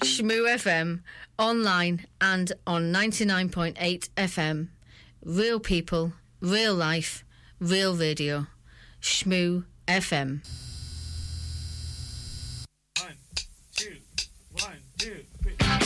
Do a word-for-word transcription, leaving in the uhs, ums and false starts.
Shmoo F M, online and on ninety-nine point eight F M. Real people, real life, real radio. Shmoo F M. One, two, one, two, three.